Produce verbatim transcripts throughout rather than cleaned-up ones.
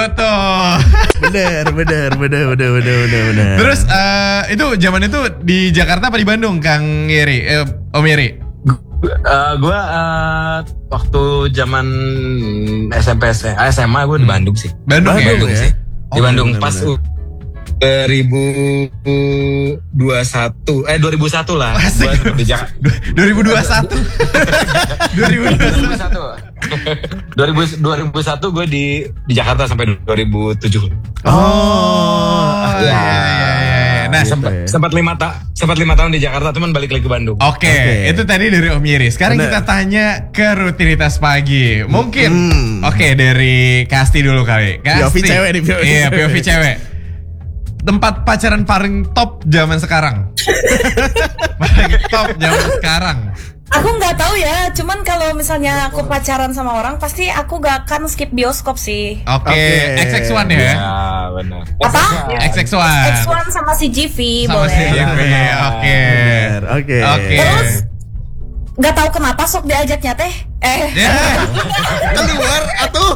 Betul. Bener, bener, bener, bener, bener, bener, bener. Terus uh, itu zaman itu di Jakarta apa di Bandung, Kang Yeri? Eh, Om Yeri? Uh, gue uh, waktu zaman S M P S M A gue di Bandung sih. Bandung, Bandung, ya? Bandung sih. Oh, di Bandung bener, pas bener. dua ribu dua puluh satu eh dua ribu satu lah. Asik. Gua di Jakarta. dua ribu dua puluh satu dua ribu dua puluh satu dua ribu dua ribu satu gue di di Jakarta sampai dua ribu tujuh. Oh, iya, ya. iya, iya. Nah, sempat ya. sempat lima ta sempat lima tahun di Jakarta, cuman balik lagi ke Bandung. Oke, Oke. itu tadi dari Om Yeri. Sekarang Bener. kita tanya ke rutinitas pagi. Mungkin, Hmm. oke dari Kasti dulu kali. Kasti. P O V cewek nih, P O V Iya, P O V cewek. cewek. Tempat pacaran paling top zaman sekarang. Paling top zaman sekarang. Aku nggak tahu ya, cuman kalau misalnya aku pacaran sama orang, pasti aku gak akan skip bioskop sih. Oke, Oke. X X one ya. Ya, benar. Apa? X X one. X satu sama si G V Sama boleh. si J V. Oke. Bener, oke. Oke. Terus nggak tahu kenapa sok diajaknya teh. Eh, Ya. Keluar atuh.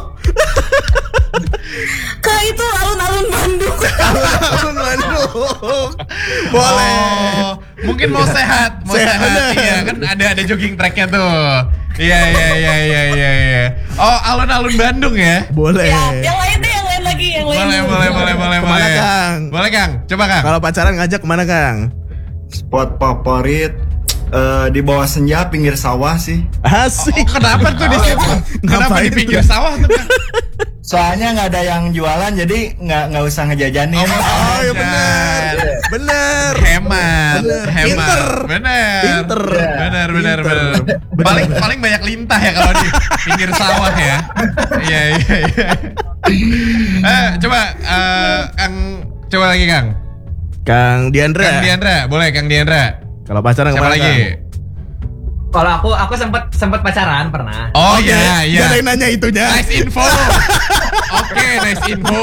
ke itu alun-alun Bandung. Alun Bandung. Boleh. Oh, mungkin mau sehat, mau Sehat, sehat. bener. Iya, kan ada ada jogging tracknya tuh. Iya, iya, iya, iya, iya, iya. Oh, alun-alun Bandung ya? Boleh. Ya, yang lain deh, yang lain lagi, yang lain. Boleh, dulu. boleh, boleh, boleh, Kemana, boleh. Kang? Boleh, Kang. Coba, Kang. Kalau pacaran ngajak kemana, Kang? Spot favorit eh, di bawah senja pinggir sawah sih. Asik. Oh, kenapa tuh di situ? Kenapa Ngapain di pinggir tuh? sawah tuh, Kang? Soalnya nggak ada yang jualan jadi nggak nggak usah ngejajanin. Oh, ya bener. Bener. Hemat, Bener. hemat. Pinter. Bener. Pinter. Bener, bener, Pinter. bener. Paling paling banyak lintah ya kalau di pinggir sawah ya. Iya, iya, iya. Eh, coba eh, Kang, coba lagi, Kang. Kang Diandra. Kang Diandra, boleh Kang Diandra. Kalau pacaran Siapa kemana, lagi? Kang? Kalau aku aku sempat sempat pacaran pernah. Oh Oke, iya, iya. Jangan nanya itunya. Nice info. Oke, nice info.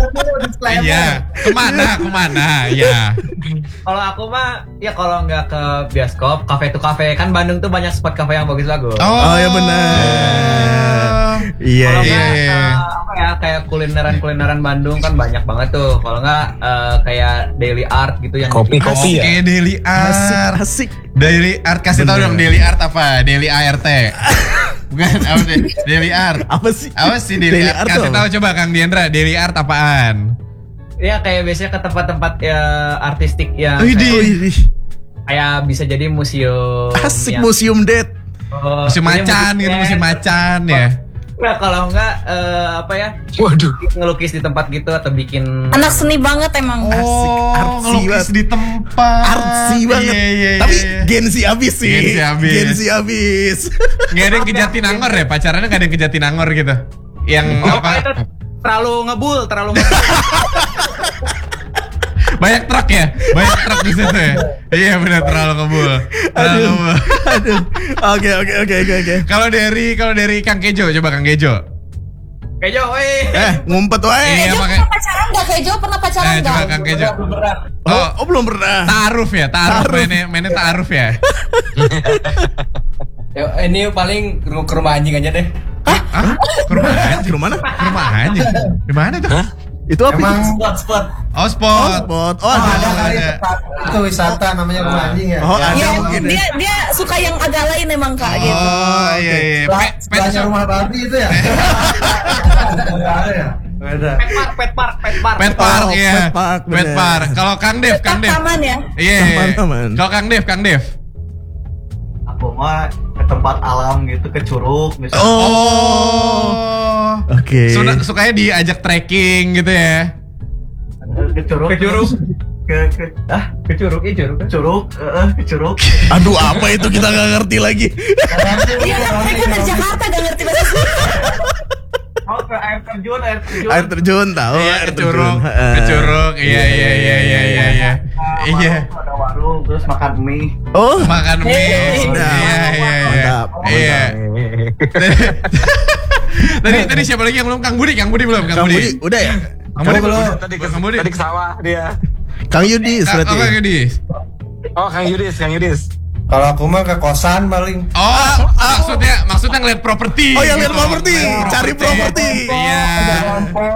Iya. Kemana? Kemana? Iya. Kalau aku mah ya kalau nggak ke bioskop, kafe to kafe kan Bandung tuh banyak spot kafe yang bagus-bagus. Oh, ya benar. Iya, Kalau iya. nggak iya. eh, apa ya kayak kulineran-kulineran Bandung kan banyak banget tuh. Kalau nggak eh, kayak daily art gitu yang Kopi, bikin- kopi. Oke, ya? daily Asik, art. asik. Daily art, kasih tahu Bener. dong daily art apa? Daily A R T. Bukan apa sih? Daily art. Apa sih? Apa sih daily, Daily art? art Kasih tuh tahu coba Kang Diandra, daily art apaan? Ya kayak biasanya ke tempat-tempat ya artistik yang Widih. kayak, Wih, kayak bisa jadi museum. asik yang- museum date. Oh, Musim iya, macan gitu, museum musim macan ya. Nah kalau enggak eh, apa ya Waduh. ngelukis di tempat gitu atau bikin Anak seni banget emang. Asik, artsy ngelukis banget. di tempat. Artsy banget. Iya, iya, Tapi iya. Gensi abis sih. Gensi abis. Gensi abis. Nggak ada yang ke Jatinangor ya? Pacarannya nggak ada yang ke Jatinangor gitu? Yang Oh, apa? itu terlalu ngebul, terlalu ngebul. Banyak truk ya? Banyak truk di situ ya? Iya benar, terlalu kebul. Terlalu Aduh. kebul. Aduh. Oke, oke, oke, oke, oke. Kalau dari kalau dari Kang Kejo, coba Kang Kejo. Kayak jauh, weh. Eh, ngumpet wae. Iya, Kejo pakai- pernah pacaran nggak? Kejo pernah pacaran Eh, coba nggak? Kang Kejo. Oh, Oh, oh, belum pernah. ta'aruf ya, ta'aruf. Ta'aruf. Mainnya, mainnya ta'aruf ya. Ya, ini paling ke ru- ke rumah anjing aja deh. Hah? Ke rumah anjing? Ke mana? Ke rumah anjing? Di mana tuh? Itu apa? Emang Spot spot. Oh, Oh, spot. spot. Oh, oh, ada. ada kali ada. tempat itu wisata namanya rumah anjing ya. Oh, ada Iya, mungkin ya. dia dia suka yang agak lain emang kak gitu. Oh, iya iya. Sebelah- Pet, pet sebelahnya shop. rumah babi itu ya. Nggak ada ya? Nggak ada. Pet park, pet park, pet park. Pet park Oh, ya. pet park, Pet bener. park. Kalau Kang Dev, Kang Dev. Taman ya. Iya. Taman-taman. Kalau Kang Dev, Kang Dev. Aku mah ke tempat alam gitu, ke curug misalnya. Oh. Oke. Suka, sukanya diajak trekking gitu ya. Ke curug. Ke curug. Ke ke ah Ke curug, iya curug. ke curug, eh ke curug. Aduh, apa itu kita nggak ngerti lagi. Iya kan mereka dari Jakarta gak ngerti bahasa Sunda. Oh ke air terjun, air terjun. Air terjun tahu, Iya, air ke curug, terjun. ke curug. Iya, iya, iya, iya, iya, iya. Nah, Iya. warung, ada warung, terus makan mie. Oh, Makan mie. sedap. Iya, iya, iya. Mantap. Iya. Tadi tadi siapa lagi yang belum? Kang Budi, Kang Budi belum? Kang Budi, udah ya? Kang Budi belum? Tadi ke, Kang Budi. tadi ke sawah dia. Kang Yudis Kang- berarti. Oh, Kang Yudi. Oh, Kang Yudis, Kang Yudis. Kalau aku mah ke kosan paling. Oh, maksudnya maksudnya ngeliat properti. Oh, yang lihat gitu. properti, Ngeliat cari properti. Iya.